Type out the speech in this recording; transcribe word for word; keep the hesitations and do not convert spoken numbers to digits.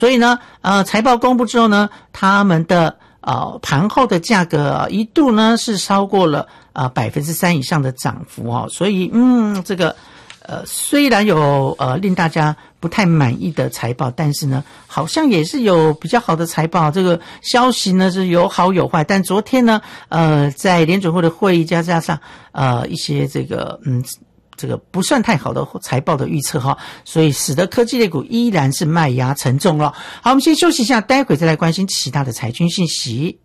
所以呢，呃，财报公布之后呢，他们的呃盘后的价格一度呢是超过了呃百分之三以上的涨幅哦，所以嗯，这个呃虽然有呃令大家不太满意的财报，但是呢，好像也是有比较好的财报。这个消息呢是有好有坏，但昨天呢，呃，在联准会的会议加加上呃一些这个嗯。这个不算太好的财报的预测哈，所以使得科技类股依然是卖压沉重了。好，我们先休息一下，待会再来关心其他的财经信息。